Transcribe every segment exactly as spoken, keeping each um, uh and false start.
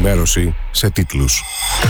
ενημέρωση σε τίτλους.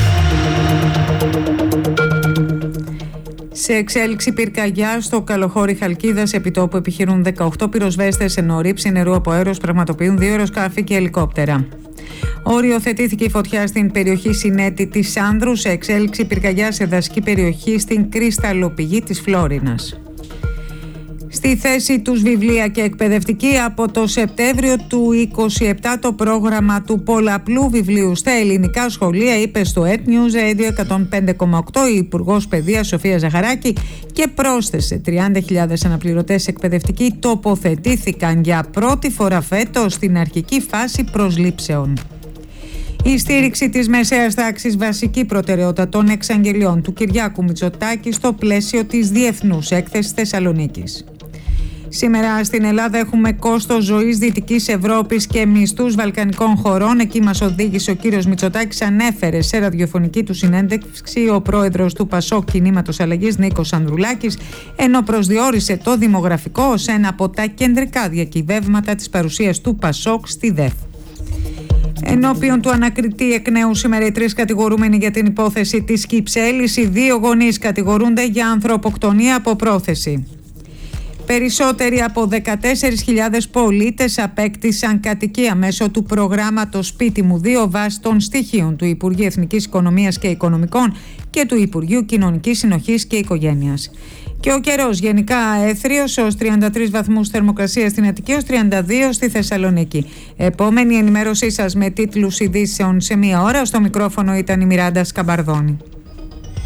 Σε εξέλιξη πυρκαγιά στο Καλοχώρι Χαλκίδας, επιτόπου επιχειρούν δεκαοκτώ πυροσβέστες, ενώ ρήψη νερού από αέρος πραγματοποιούν δύο αεροσκάφη και ελικόπτερα. Οριοθετήθηκε η φωτιά στην περιοχή Συνέτη της Άνδρου, σε εξέλιξη πυρκαγιά σε δασική περιοχή στην κρυσταλλοπηγή της Φλόρινας. Στη θέση τους βιβλία και εκπαιδευτική, από το Σεπτέμβριο του είκοσι επτά το πρόγραμμα του πολλαπλού βιβλίου στα ελληνικά σχολεία, είπε στο Ed News Radio εκατόν πέντε κόμμα οκτώ η Υπουργός Παιδείας Σοφία Ζαχαράκη, και πρόσθεσε τριάντα χιλιάδες αναπληρωτές εκπαιδευτικοί τοποθετήθηκαν για πρώτη φορά φέτος στην αρχική φάση προσλήψεων. Η στήριξη της μεσαίας τάξης, βασική προτεραιότητα των εξαγγελιών του Κυριάκου Μητσοτάκη στο πλαίσιο της Διεθνούς Έκθεσης Θεσσαλονίκης. Σήμερα στην Ελλάδα έχουμε κόστος ζωής Δυτικής Ευρώπης και μισθούς βαλκανικών χωρών. Εκεί μας οδήγησε ο κύριος Μητσοτάκης, ανέφερε σε ραδιοφωνική του συνέντευξη ο πρόεδρος του Πασόκ Κινήματος Αλλαγής Νίκος Ανδρουλάκης, ενώ προσδιορίσε το δημογραφικό ως ένα από τα κεντρικά διακυβεύματα της παρουσίας του Πασόκ στη ΔΕΘ. Ενώπιον του ανακριτή εκ νέου σήμερα οι τρεις κατηγορούμενοι για την υπόθεση της Κυψέλης. Οι δύο γονείς κατηγορούνται για ανθρωποκτονία από πρόθεση. Περισσότεροι από δεκατέσσερις χιλιάδες πολίτες απέκτησαν κατοικία μέσω του προγράμματος Σπίτι μου δύο, βάσει των στοιχείων του Υπουργείου Εθνικής Οικονομίας και Οικονομικών και του Υπουργείου Κοινωνικής Συνοχής και Οικογένειας. Και ο καιρός γενικά έθριος, ως τριάντα τρεις βαθμούς θερμοκρασία στην Αττική, ως τριάντα δύο στη Θεσσαλονίκη. Επόμενη ενημέρωσή σας με τίτλους ειδήσεων σε μία ώρα. Στο μικρόφωνο ήταν η Μιράντα Σκαμπαρδόνη.